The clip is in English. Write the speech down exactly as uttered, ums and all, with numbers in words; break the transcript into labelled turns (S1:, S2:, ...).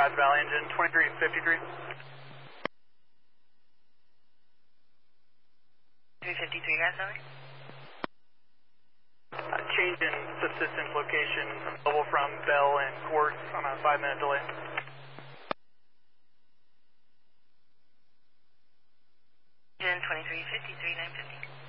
S1: Grass Valley, engine twenty-three fifty-three.
S2: three fifty-three, Grass Valley.
S1: Uh, change in subsistence location level from Bell and Quartz on a five minute delay.
S2: Engine twenty-three fifty-three, nine fifty.